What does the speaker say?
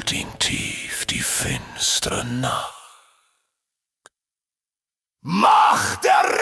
umhüllt ihn tief die finstere Nacht. Macht der